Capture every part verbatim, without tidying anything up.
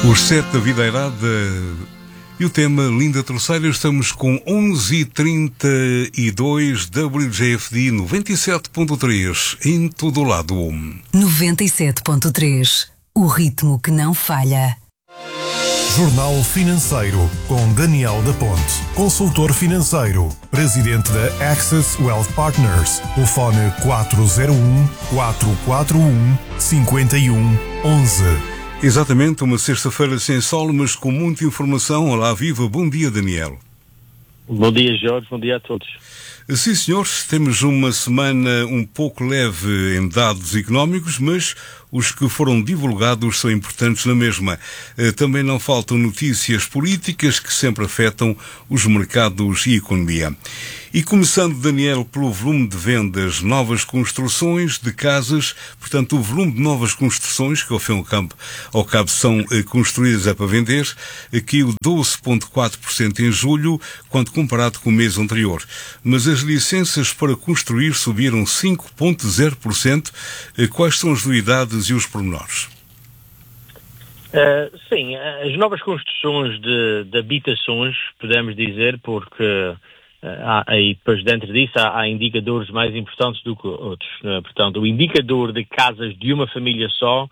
Os sete da Videirada e o tema Linda Terceira. Estamos com onze e trinta e dois, W J F D noventa e sete ponto três em todo o lado. noventa e sete ponto três, o ritmo que não falha. Jornal Financeiro, com Daniel da Ponte, consultor financeiro, presidente da Access Wealth Partners. Telefone quatro zero um, quatro quatro um, cinco um um um. Exatamente, uma sexta-feira sem sol, mas com muita informação. Olá, viva, bom dia, Daniel. Bom dia, Jorge, bom dia a todos. Sim, senhores, temos uma semana um pouco leve em dados económicos, mas os que foram divulgados são importantes na mesma. Também não faltam notícias políticas que sempre afetam os mercados e a economia. E começando, Daniel, pelo volume de vendas, novas construções de casas, portanto, o volume de novas construções, que ao fim e ao cabo, ao cabo são eh, construídas é para vender, caiu doze vírgula quatro por cento em julho, quando comparado com o mês anterior. Mas as licenças para construir subiram cinco vírgula zero por cento. Eh, quais são as novidades e os pormenores? Uh, sim, as novas construções de, de habitações, podemos dizer, porque Há, e depois dentro disso há, há indicadores mais importantes do que outros. Uh, portanto, o indicador de casas de uma família só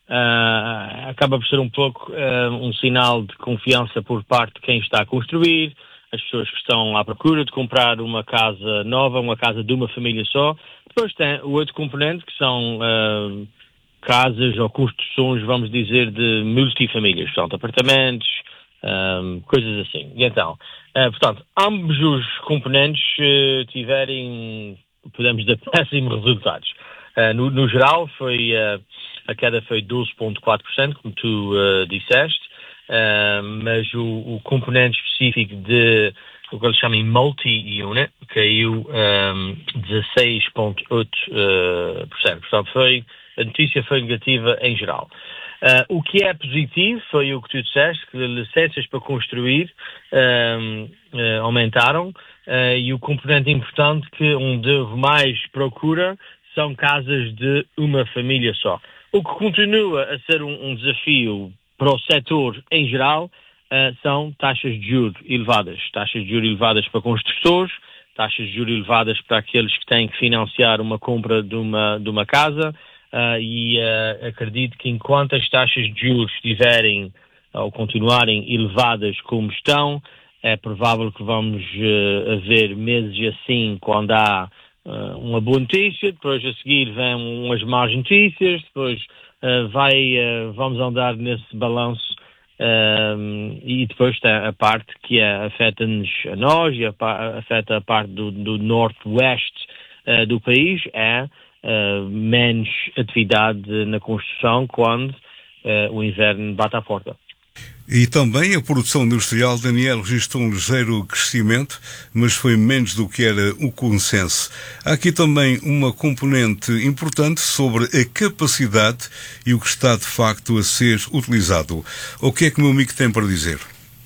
uh, acaba por ser um pouco uh, um sinal de confiança por parte de quem está a construir, as pessoas que estão à procura de comprar uma casa nova, uma casa de uma família só. Depois tem o outro componente, que são uh, casas ou construções, vamos dizer, de multifamílias, portanto, apartamentos, um, coisas assim. E então, Uh, portanto, ambos os componentes uh, tiverem, podemos dizer, péssimos resultados. Uh, no, no geral, foi, uh, a queda foi doze vírgula quatro por cento, como tu uh, disseste, uh, mas o, o componente específico de o que eles chamam de multi-unit caiu um, dezasseis vírgula oito por cento. Portanto, foi, a notícia foi negativa em geral. Uh, o que é positivo foi o que tu disseste, que licenças para construir um, uh, aumentaram uh, e o componente importante que onde houve mais procura são casas de uma família só. O que continua a ser um, um desafio para o setor em geral uh, são taxas de juros elevadas. Taxas de juros elevadas para construtores, taxas de juros elevadas para aqueles que têm que financiar uma compra de uma, de uma casa. Uh, e uh, acredito que enquanto as taxas de juros estiverem ou continuarem elevadas como estão, é provável que vamos uh, haver meses assim quando há uh, uma boa notícia, depois a seguir vêm umas más notícias, depois uh, vai, uh, vamos andar nesse balanço uh, e depois tem a parte que é, afeta-nos a nós e a, afeta a parte do, do norte-oeste uh, do país, é Uh, menos atividade na construção quando uh, o inverno bate à porta. E também a produção industrial, Daniel, registrou um ligeiro crescimento, mas foi menos do que era o consenso. Há aqui também uma componente importante sobre a capacidade e o que está de facto a ser utilizado. O que é que o meu amigo tem para dizer?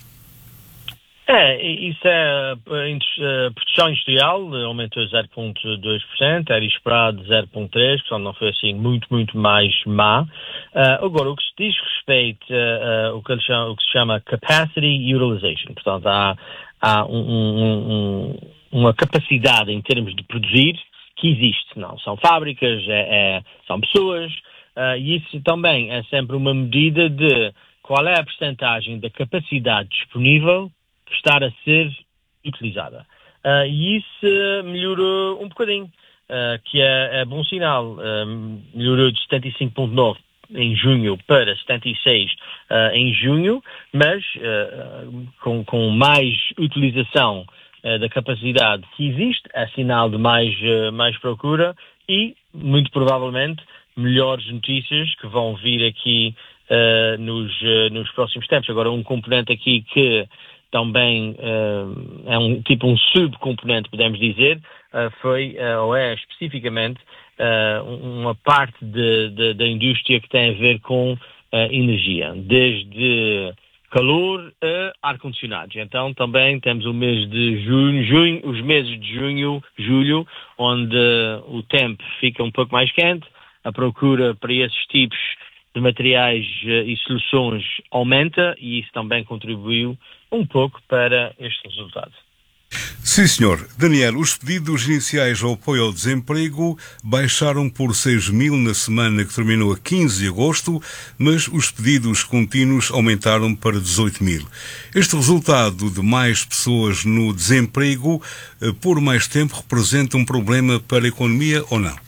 É, isso é, a produção industrial aumentou zero vírgula dois por cento, era esperado zero vírgula três por cento, portanto não foi assim muito, muito mais má. Uh, agora, o que se diz respeito a uh, uh, o, que chama, o que se chama capacity utilization, portanto há, há um, um, um, uma capacidade em termos de produzir que existe, não, são fábricas, é, é, são pessoas, uh, e isso também é sempre uma medida de qual é a percentagem da capacidade disponível estar a ser utilizada. Uh, e isso melhorou um bocadinho, uh, que é, é bom sinal. Uh, melhorou de setenta e cinco vírgula nove em junho para setenta e seis uh, em junho, mas uh, com, com mais utilização uh, da capacidade que existe, é sinal de mais, uh, mais procura e, muito provavelmente, melhores notícias que vão vir aqui uh, nos, uh, nos próximos tempos. Agora, um componente aqui que também uh, é um tipo um subcomponente, podemos dizer, uh, foi, uh, ou é especificamente, uh, uma parte de, de, da indústria que tem a ver com uh, energia, desde calor a ar-condicionados. Então também temos o mês de junho, junho, os meses de junho, julho, onde uh, o tempo fica um pouco mais quente, a procura para esses tipos de materiais e soluções aumenta e isso também contribuiu um pouco para este resultado. Sim, senhor. Daniel, os pedidos iniciais ao apoio ao desemprego baixaram por seis mil na semana que terminou a quinze de agosto, mas os pedidos contínuos aumentaram para dezoito mil. Este resultado de mais pessoas no desemprego por mais tempo representa um problema para a economia ou não?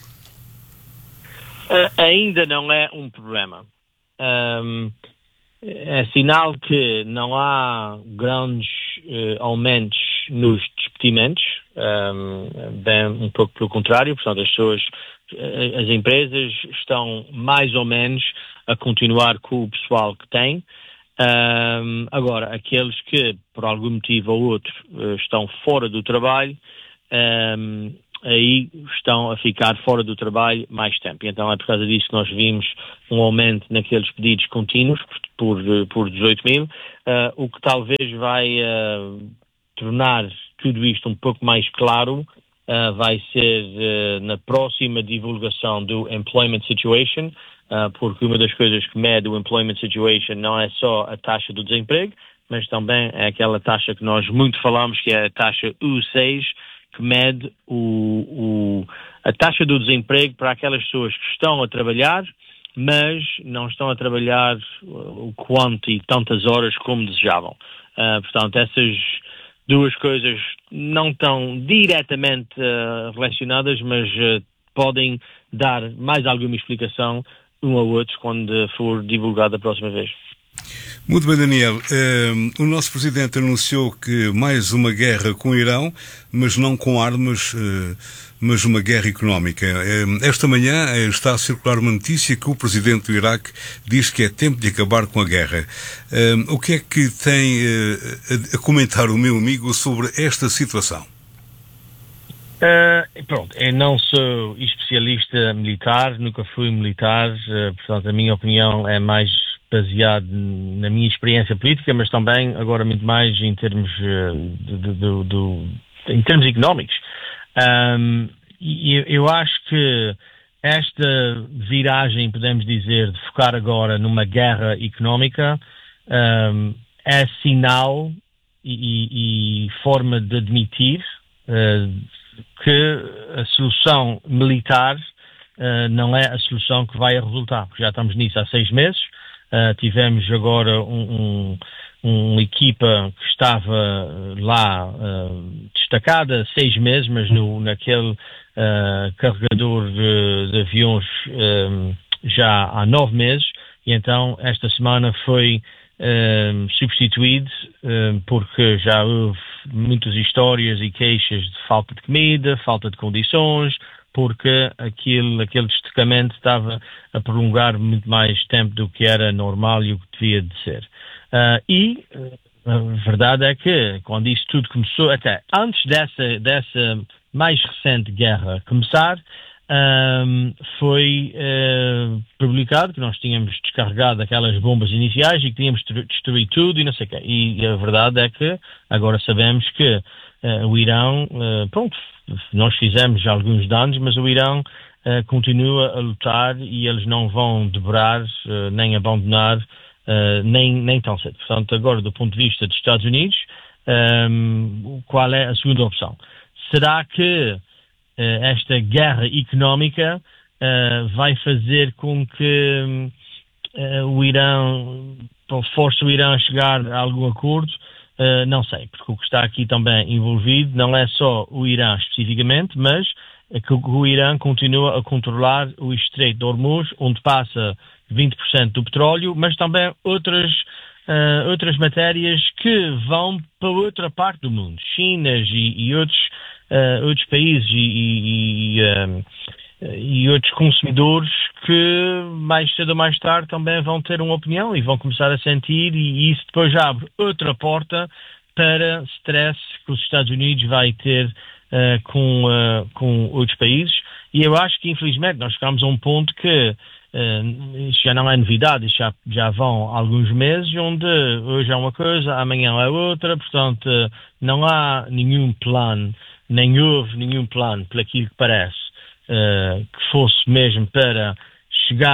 Uh, ainda não é um problema. Um, é sinal que não há grandes uh, aumentos nos despedimentos, um, bem um pouco pelo contrário, portanto as pessoas, as empresas estão mais ou menos a continuar com o pessoal que têm. Um, agora, aqueles que por algum motivo ou outro estão fora do trabalho, um, aí estão a ficar fora do trabalho mais tempo. Então é por causa disso que nós vimos um aumento naqueles pedidos contínuos por, por dezoito mil, uh, o que talvez vai uh, tornar tudo isto um pouco mais claro uh, vai ser uh, na próxima divulgação do Employment Situation, uh, porque uma das coisas que mede o Employment Situation não é só a taxa do desemprego, mas também é aquela taxa que nós muito falamos, que é a taxa U seis, que mede o, o, a taxa do desemprego para aquelas pessoas que estão a trabalhar, mas não estão a trabalhar o quanto e tantas horas como desejavam. Uh, portanto, essas duas coisas não estão diretamente uh, relacionadas, mas uh, podem dar mais alguma explicação um ao outro quando for divulgado a próxima vez. Muito bem, Daniel. Uh, o nosso Presidente anunciou que mais uma guerra com o Irão, mas não com armas, uh, mas uma guerra económica. Uh, esta manhã uh, está a circular uma notícia que o Presidente do Iraque diz que é tempo de acabar com a guerra. Uh, o que é que tem uh, a comentar o meu amigo sobre esta situação? Uh, pronto, eu não sou especialista militar, nunca fui militar, uh, portanto a minha opinião é mais baseado na minha experiência política, mas também agora muito mais em termos de, de, de, de, em termos económicos. Um, e eu, eu acho que esta viragem, podemos dizer, de focar agora numa guerra económica, um, é sinal e, e forma de admitir uh, que a solução militar uh, não é a solução que vai a resultar, porque já estamos nisso há seis meses. Uh, tivemos agora um, um, uma equipa que estava lá uh, destacada seis meses, mas no, naquele uh, carregador de, de aviões um, já há nove meses, e então esta semana foi um, substituído um, porque já houve muitas histórias e queixas de falta de comida, falta de condições, porque aquele, aquele destacamento estava a prolongar muito mais tempo do que era normal e o que devia de ser. Uh, e a verdade é que, quando isso tudo começou, até antes dessa, dessa mais recente guerra começar, um, foi uh, publicado que nós tínhamos descarregado aquelas bombas iniciais e que tínhamos destruído tudo e não sei o quê. E a verdade é que agora sabemos que uh, o Irão, uh, pronto, nós fizemos alguns danos, mas o Irão uh, continua a lutar e eles não vão dobrar, uh, nem abandonar, uh, nem, nem tão cedo. Portanto, agora, do ponto de vista dos Estados Unidos, um, qual é a segunda opção? Será que uh, esta guerra económica uh, vai fazer com que uh, o Irão, force o Irão a chegar a algum acordo? Uh, não sei, porque o que está aqui também envolvido não é só o Irã especificamente, mas é que o Irã continua a controlar o Estreito de Hormuz, onde passa vinte por cento do petróleo, mas também outras, uh, outras matérias que vão para outra parte do mundo, Chinas e, e outros, uh, outros países e, e, e, um, e outros consumidores que mais cedo ou mais tarde também vão ter uma opinião e vão começar a sentir, e isso depois abre outra porta para stress que os Estados Unidos vai ter uh, com, uh, com outros países. E eu acho que, infelizmente, nós chegamos a um ponto que uh, isso já não é novidade, isso já, já vão alguns meses, onde hoje é uma coisa, amanhã é outra, portanto uh, não há nenhum plano, nem houve nenhum plano, pelo aquilo que parece, uh, que fosse mesmo para chegar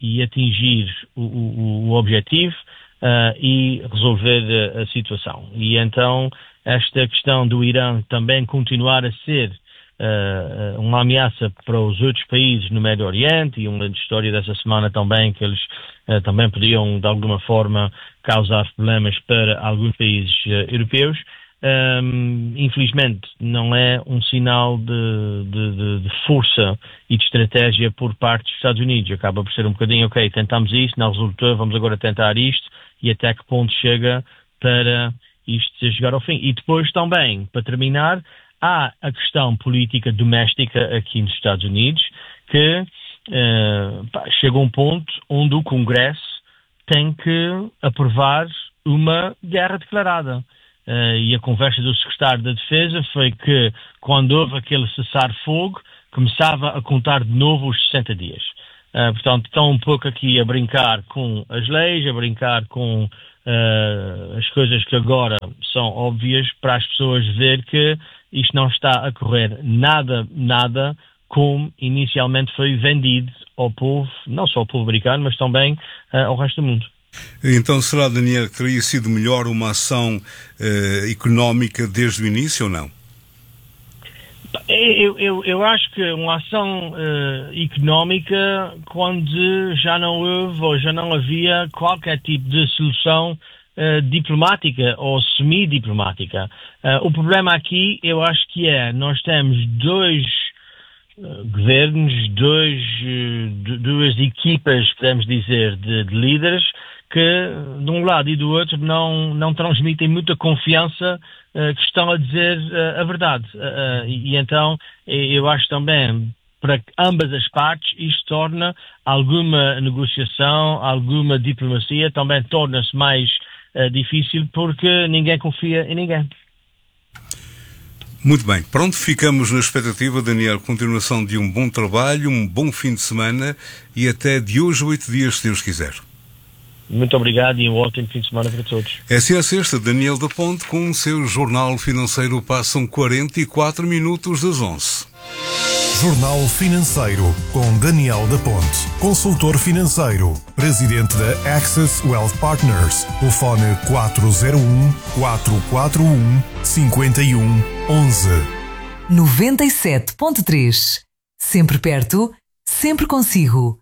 e atingir o, o, o objetivo uh, e resolver a, a situação. E então esta questão do Irã também continuar a ser uh, uma ameaça para os outros países no Médio Oriente, e uma história dessa semana também que eles uh, também podiam de alguma forma causar problemas para alguns países uh, europeus. Um, infelizmente não é um sinal de, de, de, de força e de estratégia por parte dos Estados Unidos. Acaba por ser um bocadinho, ok, tentamos isto, não resultou, vamos agora tentar isto, e até que ponto chega para isto chegar ao fim. E depois também, para terminar, há a questão política doméstica aqui nos Estados Unidos, que uh, pá, chega a um ponto onde o Congresso tem que aprovar uma guerra declarada. Uh, e a conversa do secretário da Defesa foi que, quando houve aquele cessar-fogo, começava a contar de novo os sessenta dias. Uh, portanto, estão um pouco aqui a brincar com as leis, a brincar com uh, as coisas que agora são óbvias, para as pessoas ver que isto não está a correr nada, nada como inicialmente foi vendido ao povo, não só ao povo americano, mas também uh, ao resto do mundo. Então será, Daniel, que teria sido melhor uma ação eh, económica desde o início ou não? Eu, eu, eu acho que uma ação uh, económica, quando já não houve ou já não havia qualquer tipo de solução uh, diplomática ou semi-diplomática. Uh, o problema aqui, eu acho que é, nós temos dois uh, governos, dois, uh, duas equipas, podemos dizer, de, de líderes, que de um lado e do outro não, não transmitem muita confiança uh, que estão a dizer uh, a verdade. Uh, e, e então eu acho também, para ambas as partes, isto torna alguma negociação, alguma diplomacia, também torna-se mais uh, difícil, porque ninguém confia em ninguém. Muito bem, pronto, ficamos na expectativa, Daniel, continuação de um bom trabalho, um bom fim de semana e até de hoje a oito dias, se Deus quiser. Muito obrigado e um ótimo fim de semana para todos. É assim a sexta, Daniel da Ponte, com o seu Jornal Financeiro. Passam quarenta e quatro minutos das onze. Jornal Financeiro, com Daniel da Ponte, consultor financeiro, presidente da Access Wealth Partners. Telefone quatro zero um, quatro quatro um, cinco um um um. noventa e sete ponto três. Sempre perto, sempre consigo.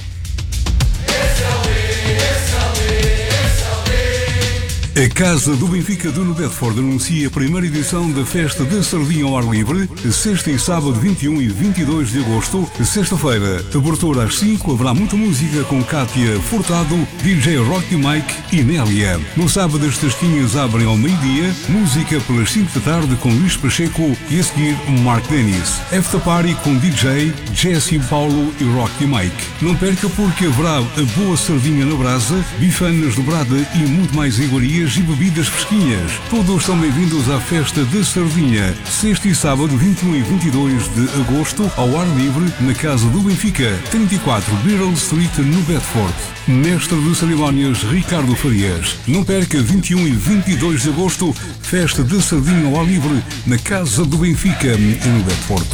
A Casa do Benfica do Bedford anuncia a primeira edição da Festa da Sardinha ao Ar Livre, sexta e sábado vinte e um e vinte e dois de agosto. Sexta-feira, abertura às cinco, haverá muita música com Kátia Furtado, D J Rocky Mike e Nélia. No sábado as tasquinhas abrem ao meio-dia, música pelas cinco da tarde com Luís Pacheco e a seguir Mark Dennis. After Party com D J, Jesse Paulo e Rocky Mike. Não perca, porque haverá a boa sardinha na brasa, bifanas dobrada e muito mais iguarias e bebidas fresquinhas. Todos são bem-vindos à Festa da Sardinha, sexta e sábado vinte e um e vinte e dois de agosto, ao ar livre, na Casa do Benfica, trinta e quatro Birrell Street, no Bedford. Mestre de cerimónias Ricardo Farias. Não perca, vinte e um e vinte e dois de agosto, Festa da Sardinha ao ar livre, na Casa do Benfica, no Bedford.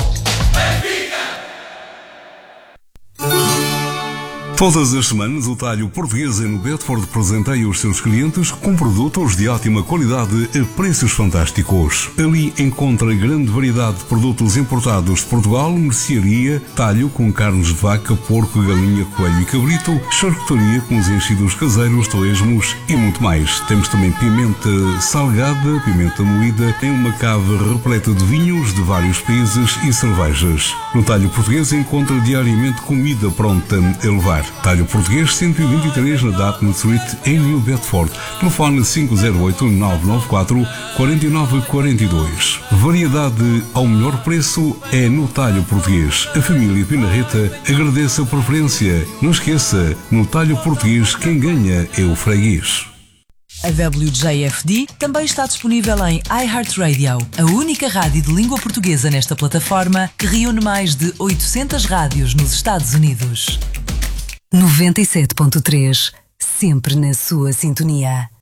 Todas as semanas, o Talho Português no Bedford presenteia os seus clientes com produtos de ótima qualidade a preços fantásticos. Ali encontra grande variedade de produtos importados de Portugal, mercearia, talho com carnes de vaca, porco, galinha, coelho e cabrito, charcutaria com os enchidos caseiros, torresmos e muito mais. Temos também pimenta salgada, pimenta moída, tem uma cave repleta de vinhos de vários países e cervejas. No Talho Português encontra diariamente comida pronta a levar. Talho Português cento e vinte e três na Dartmouth Street, em New Bedford. Telefone cinco zero oito, nove nove quatro, quatro nove quatro dois. Variedade ao melhor preço é no Talho Português. A família Pinarreta agradece a preferência. Não esqueça, no Talho Português quem ganha é o freguês. A W J F D também está disponível em iHeartRadio, a única rádio de língua portuguesa nesta plataforma, que reúne mais de oitocentas rádios nos Estados Unidos. noventa e sete ponto três, sempre na sua sintonia.